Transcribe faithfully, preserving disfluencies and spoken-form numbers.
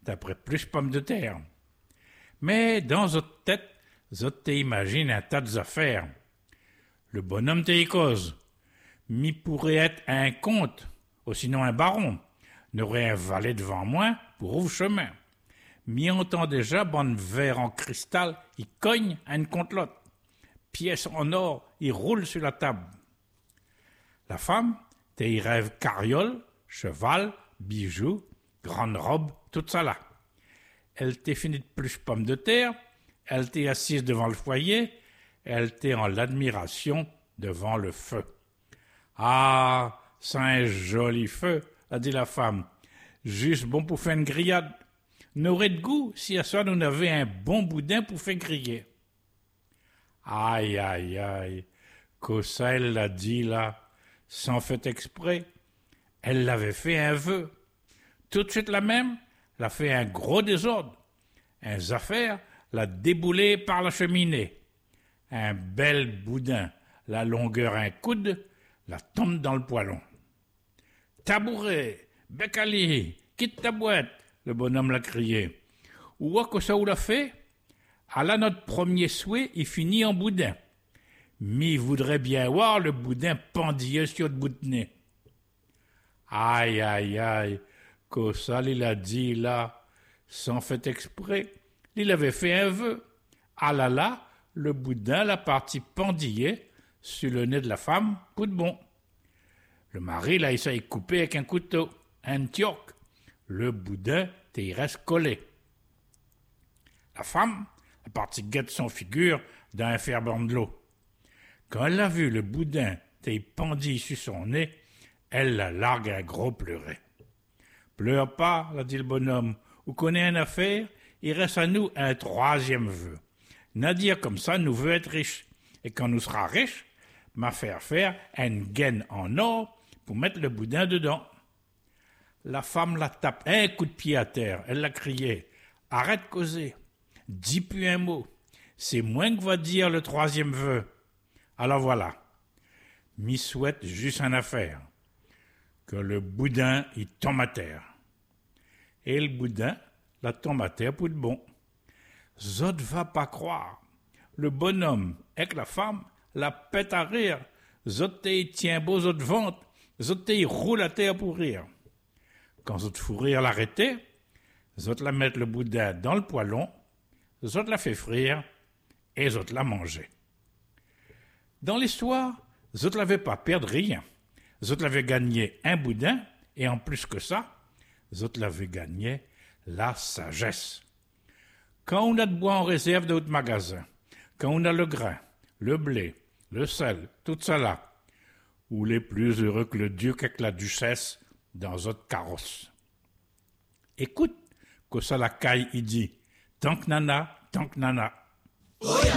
d'après plus pommes de terre. Mais dans votre tête, vous t'imagine un tas d'affaires. Le bonhomme te y cause. Mi pourrait être un comte, ou sinon un baron. N'aurait un valet devant moi pour ouvre chemin. Mi entend déjà bonne verre en cristal, il cogne une contre l'autre. Pièce en or, il roule sur la table. La femme, te y rêve carriole, cheval, bijoux, grande robe, tout ça là. Elle t'est finie de plus pommes de terre, elle t'est assise devant le foyer, elle t'est en l'admiration devant le feu. Ah, c'est un joli feu, a dit la femme. Juste bon pour faire une grillade. N'aurait de goût si à ça nous avions un bon boudin pour faire griller. Aïe, aïe, aïe, que ça elle l'a dit là, sans fait exprès. Elle l'avait fait un vœu. Tout de suite la même, l'a fait un gros désordre. Un affaire l'a déboulé par la cheminée. Un bel boudin, la longueur un coude, la tombe dans le poêlon. Tabouret, Becali, quitte ta boîte, le bonhomme l'a crié. Où que ça ou l'a fait? À là notre premier souhait, il finit en boudin. Mi voudrait bien voir le boudin pendillé sur le bout de nez. Aïe, aïe, aïe, que ça, il a dit là, sans fait exprès, il avait fait un vœu. Ah là là, le boudin, la partie pendillée sur le nez de la femme, coup de bon. Le mari, là, il s'est coupé avec un couteau, un tioc. Le boudin, il reste collé. La femme, la partie guette son figure dans un fer-borne de l'eau. Quand elle a vu le boudin t'es pendille sur son nez, elle la largue à gros pleurer. Pleure pas, l'a dit le bonhomme, ou connaît une affaire, il reste à nous un troisième vœu. Nadir comme ça nous veut être riche, et quand nous sera riche, m'a faire faire une gaine en or pour mettre le boudin dedans. La femme la tape un coup de pied à terre, elle l'a crié, arrête de causer, dis plus un mot, c'est moins que va dire le troisième vœu. Alors voilà, m'y souhaite juste une affaire, que le boudin il tombe à terre. Et le boudin la tombe à terre pour de bon. Zot va pas croire, le bonhomme avec la femme la pète à rire, zot te tient beau zot vente, zot te roule à terre pour rire. Quand zot fou rire l'arrêter, zot la met le boudin dans le poêlon, zot la fait frire et zot la manger. Dans l'histoire, zot l'avait pas perdre rien. Zot l'avait gagné un boudin et en plus que ça, zot l'avait gagné la sagesse. Quand on a de bois en réserve de votre magasin, quand on a le grain, le blé, le sel, tout ça là, ou les plus heureux que le duc avec la duchesse dans votre carrosse. Écoute, que ça la caille, il dit, tant que nana, tant que nana. Oh yeah.